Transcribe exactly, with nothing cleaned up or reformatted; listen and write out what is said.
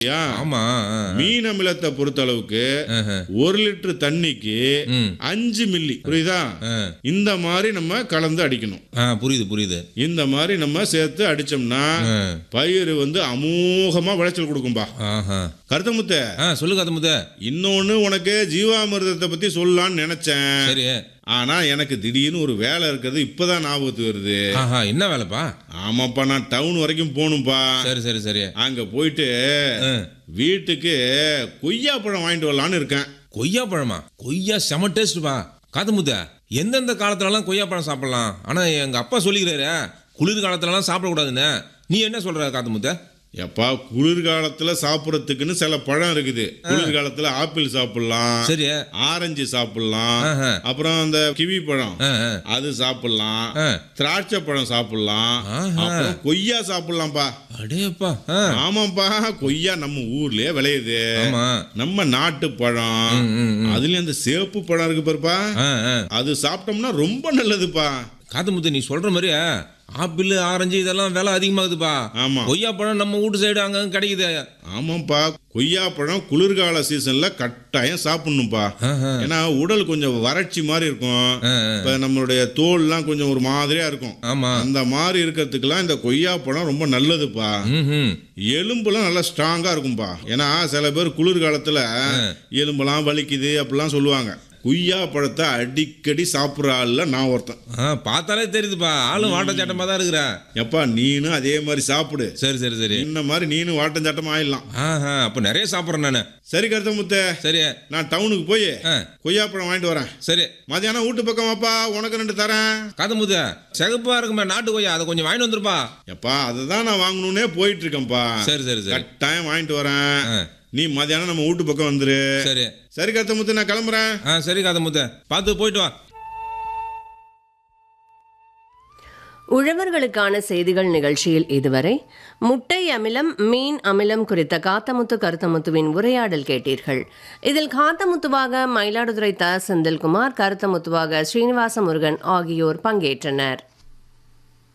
யா, ஆமா. ஆ, ஆ. மீன் அமிலத்தை பொறுத்த அளவுக்கு ஆஹா. ஒரு லிட்டர் தண்ணிக்கு ம். அஞ்சு மில்லி, புரியுதா? ஆ. இந்த மாதிரி நம்ம கலந்து அடிக்கணும். ஆ, புரியுது புரியுது. இந்த மாதிரி நம்ம சேர்த்து அடிச்சோம்னா ஆ. பயிர் வந்து அமோகமா விளைச்சல் கொடுக்கும்பா. ஆஹா. கருத்தமுத்த, ஆ, சொல்லு கருத்தமுத்து. இன்னொன்னு உனக்கு ஜீவாமிர்தத்தை பத்தி சொல்லலாம்னு நினைச்சேன். சரி. ஆனா எனக்கு திடீர்னு ஒரு வேலை இருக்கிறது இப்பதான் ஞாபகத்து வருது. ஆஹா, என்ன வேலைப்பா? ஆமாப்பா, நான் டவுன் வரைக்கும் போகணும்பா. சரி சரி சரி. அங்க போயிட்டு ஆ. வீட்டுக்கு கொய்யா பழம் வாங்கிட்டு வரலான்னு இருக்கேன். கொய்யா பழமா? கொய்யா செம டேஸ்ட்பா. காத்தமுத்த, எந்தெந்த காலத்துலலாம் கொய்யா பழம் சாப்பிடலாம்? ஆனா எங்க அப்பா சொல்லிக்கிறாரு குளிர் காலத்துலலாம் சாப்பிடக்கூடாதுன்னு. நீ என்ன சொல்ற காத்தமுத்த? எப்பா, குளிர்காலத்துல சாப்பிடறதுக்குன்னு சில பழம் இருக்குது. குளிர்காலத்துல ஆப்பிள் சாப்பிடலாம், சரி. ஆரஞ்சு சாப்பிடலாம், ஆஹா. அப்புறம் அந்த கிவி பழம் ஆ, ஆ. அது சாப்பிடலாம், ஆ. திராட்சை பழம் சாப்பிடலாம், ஆஹா. அப்புறம் கொய்யா சாப்பிடலாம்ப்பா. அடேப்பா. ஆ. ஆமாப்பா, கொய்யா நம்ம ஊர்லயே விளையுது. ஆமா. நம்ம நாட்டு பழம். ம், ம், ம். அதுலயும் அந்த சேப்பு பழம் இருக்கு பாருப்பா, ஆ, ஆ. அது சாப்பிட்டோம்னா ரொம்ப நல்லதுப்பா. காத்தமுத்து, நீ சொல்ற மாதிரி ஆப்பிள் ஆரஞ்சு இதெல்லாம் விலை அதிகமாகுதுப்பா. ஆமா. கொய்யா பழம் நம்ம வீட்டு சைடு அங்க கிடைக்குது. ஆமாப்பா, கொய்யா பழம் குளிர்கால சீசன்ல கட்டாயம் சாப்பிடணும்ப்பா. ஆஹா. ஏன்னா உடல் கொஞ்சம் வறட்சி மாதிரி இருக்கும். ஆ, ஆ. இப்ப நம்மளுடைய தோல்லாம் கொஞ்சம் ஒரு மாதிரியா இருக்கும். ஆமா. அந்த மாதிரி இருக்கிறதுக்கெல்லாம் இந்த கொய்யா பழம் ரொம்ப நல்லதுப்பா. ம்ஹும். எலும்புலாம் நல்லா ஸ்ட்ராங்கா இருக்கும்பா. ஏன்னா சில பேர் குளிர்காலத்துல எலும்பெல்லாம் வலிக்குது அப்படிலாம் சொல்லுவாங்க. கொய்யா பழத்தை அடிக்கடி சாப்பிட்ற ஆள்ல நான் ஒருத்தன். ஆ, பார்த்தாலே தெரியுதுப்பா, ஆளும் வாட்ட சட்டமா தான் இருக்கிற. எப்பா, நீனும் அதே மாதிரி சாப்பிடு. சரி சரி சரி. இந்த மாதிரி நீனும் வாட்டம் சட்டமா ஆயிடலாம். ஆஹா, அப்ப நிறைய சாப்பிட்றேன் நானு. சரி கருத்தமுத்த, சரி. நான் டவுனுக்கு போய் ஆ. கொய்யா பழம் வாங்கிட்டு வரேன். சரி. மதியானம் வீட்டு பக்கம் வாப்பா, உனக்கு ரெண்டு தரேன். காத்தமுத்து, சிகப்பா இருக்குமே நாட்டு கொய்யா, அதை கொஞ்சம் வாங்கிட்டு வந்துருப்பா. எப்பா, அதுதான் நான் வாங்கணும்னே போயிட்டு இருக்கேன்ப்பா. சரி சரி சரி. கட்டாயம் வாங்கிட்டு வரேன். ஆ. நீ மதியானம் நம்ம வீட்டு பக்கம் வந்துரு. சரி. சரி கருத்தமுத்து, நான் கிளம்புறேன். ஆ, சரி காத்தமுத்து, பார்த்து போயிட்டு வா. உழவர்களுக்கான செய்திகள் நிகழ்ச்சியில் இதுவரை முட்டை அமிலம், மீன் அமிலம் குறித்த காத்தமுத்து கருத்தமுத்துவின் உரையாடல் கேட்டீர்கள். இதில் காத்தமுத்துவாக மயிலாடுதுறை த செந்தில்குமார், கருத்தமுத்துவாக ஸ்ரீனிவாச முருகன் ஆகியோர் பங்கேற்றனர்.